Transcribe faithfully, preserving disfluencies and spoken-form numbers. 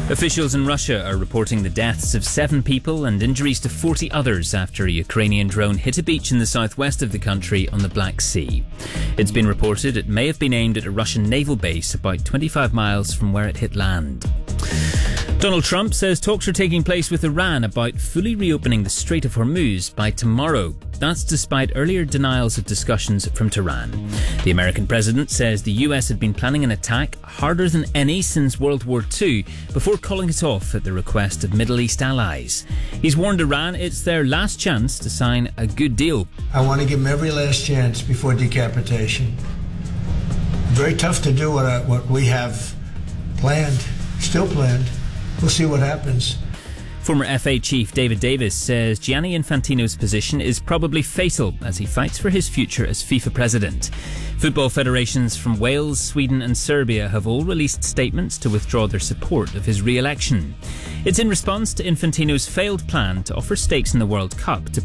Officials in Russia are reporting the deaths of seven people and injuries to forty others after a Ukrainian drone hit a beach in the southwest of the country on the Black Sea. It's been reported it may have been aimed at a Russian naval base about twenty-five miles from where it hit land. Donald Trump says talks are taking place with Iran about fully reopening the Strait of Hormuz by tomorrow. That's despite earlier denials of discussions from Tehran. The American president says the U S had been planning an attack harder than any since World War Two before calling it off at the request of Middle East allies. He's warned Iran it's their last chance to sign a good deal. I want to give them every last chance before decapitation. Very tough to do what, I, what we have planned, still planned. We'll see what happens. Former F A chief David Davis says Gianni Infantino's position is probably fatal as he fights for his future as FIFA president. Football federations from Wales, Sweden and Serbia have all released statements to withdraw their support of his re-election. It's in response to Infantino's failed plan to offer stakes in the World Cup to